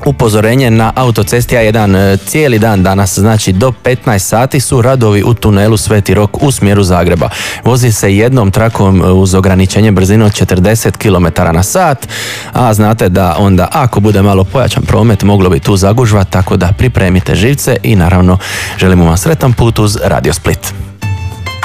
Upozorenje na autocesti A1 cijeli dan danas, znači do 15 sati su radovi u tunelu Sveti Rok u smjeru Zagreba. Vozi se jednom trakom uz ograničenje brzine od 40 km na sat, a znate da onda ako bude malo pojačan promet moglo bi tu zagužva, tako da pripremite živce i naravno želimo vam sretan put uz Radio Split.